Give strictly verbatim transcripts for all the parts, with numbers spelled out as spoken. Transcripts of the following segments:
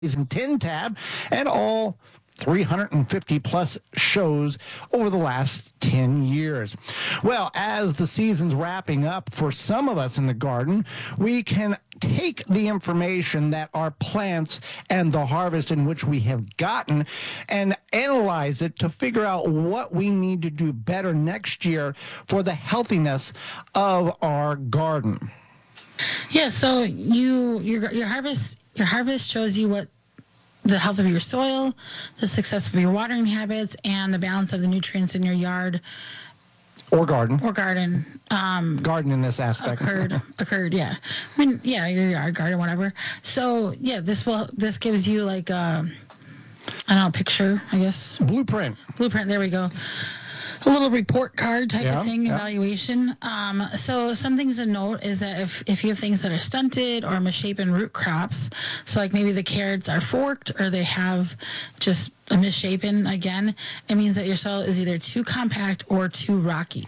and ten tab, and all three hundred fifty plus shows over the last ten years. Well, as the season's wrapping up for some of us in the garden, we can take the information that our plants and the harvest in which we have gotten and analyze it to figure out what we need to do better next year for the healthiness of our garden. Yeah, so you your your harvest your harvest shows you what the health of your soil, the success of your watering habits, and the balance of the nutrients in your yard or garden or garden um, garden in this aspect occurred occurred. Yeah, I mean, yeah, your yard, garden, whatever. So yeah, this will this gives you like a I don't know picture, I guess blueprint. Blueprint. There we go. A little report card type yeah, of thing, yeah. evaluation. Um, so some things to note is that if, if you have things that are stunted or misshapen root crops, so like maybe the carrots are forked or they have just a misshapen again, it means that your soil is either too compact or too rocky.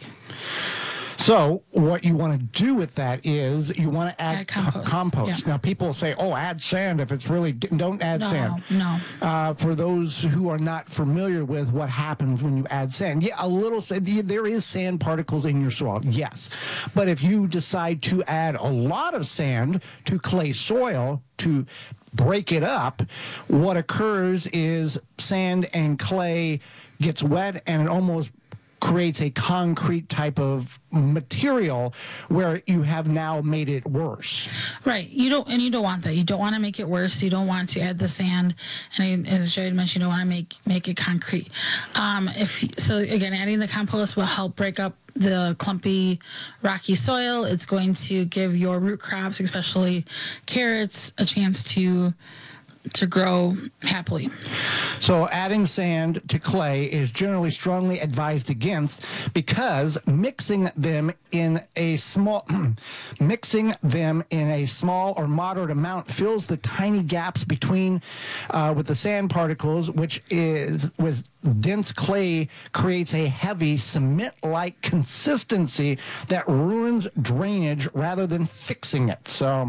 So what you want to do with that is you want to add, add compost. Co- compost. Yeah. Now, people say, oh, add sand if it's really... Don't add no, sand. No, uh, For those who are not familiar with what happens when you add sand, yeah, a little... There is sand particles in your soil, yes. But if you decide to add a lot of sand to clay soil to break it up, what occurs is sand and clay gets wet and it almost creates a concrete type of material where you have now made it worse. Right. You don't, and you don't want that. You don't want to make it worse. You don't want to add the sand, and as Jared mentioned, you don't want to make make it concrete. Um, if so, again, adding the compost will help break up the clumpy, rocky soil. It's going to give your root crops, especially carrots, a chance to. to grow happily. So adding sand to clay is generally strongly advised against because mixing them in a small mixing them in a small or moderate amount fills the tiny gaps between uh, with the sand particles, which is with dense clay creates a heavy cement-like consistency that ruins drainage rather than fixing it. So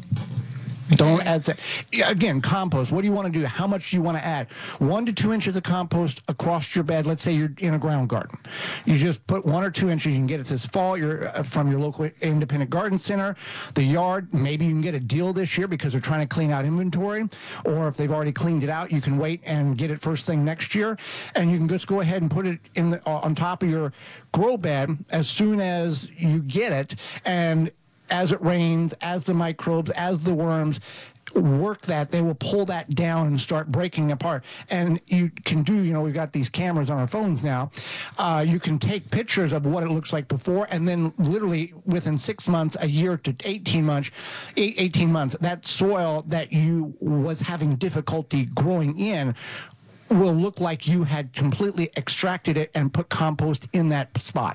don't add that. Again, compost. What do you want to do? How much do you want to add? One to two inches of compost across your bed. Let's say you're in a ground garden. You just put one or two inches. You can get it this fall you're, uh, from your local independent garden center. The yard, maybe you can get a deal this year because they're trying to clean out inventory. Or if they've already cleaned it out, you can wait and get it first thing next year. And you can just go ahead and put it in the, uh, on top of your grow bed as soon as you get it. And as it rains, as the microbes, as the worms work that, they will pull that down and start breaking apart. And you can do, you know, we've got these cameras on our phones now. Uh, you can take pictures of what it looks like before, and then literally within six months, a year to eighteen months, eighteen months, that soil that you was having difficulty growing in will look like you had completely extracted it and put compost in that spot.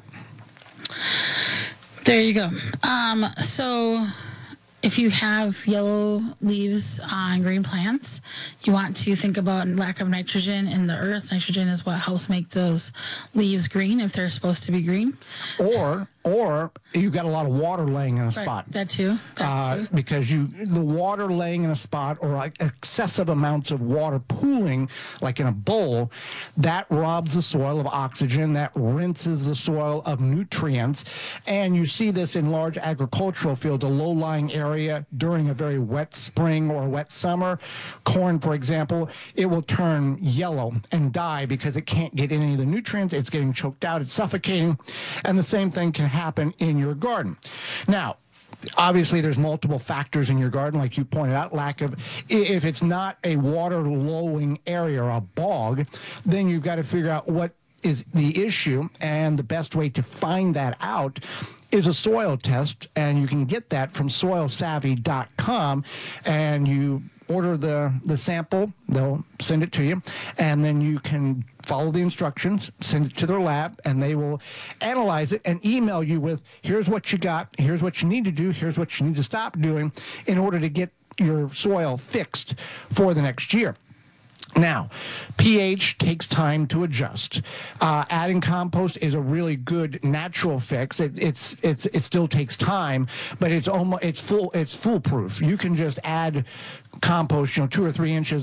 There you go. Um, so if you have yellow leaves on green plants, you want to think about lack of nitrogen in the earth. Nitrogen is what helps make those leaves green if they're supposed to be green. Or or you've got a lot of water laying in a Right, spot. that too. That uh, too. Because you the water laying in a spot or like excessive amounts of water pooling, like in a bowl, that robs the soil of oxygen, that rinses the soil of nutrients. And you see this in large agricultural fields, a low-lying area during a very wet spring or wet summer. Corn, for example, it will turn yellow and die because it can't get any of the nutrients. It's getting choked out. It's suffocating. And the same thing can happen in your garden. Now, obviously, there's multiple factors in your garden, like you pointed out, lack of, if it's not a water-lowing area or a bog, then you've got to figure out what is the issue, and the best way to find that out is a soil test, and you can get that from soil savvy dot com, and you order the, the sample, they'll send it to you, and then you can follow the instructions, send it to their lab, and they will analyze it and email you with, here's what you got, here's what you need to do, here's what you need to stop doing in order to get your soil fixed for the next year. Now, pH takes time to adjust. Uh, adding compost is a really good natural fix. It, it's it's it still takes time, but it's almost it's full it's foolproof. You can just add compost, you know, two or three inches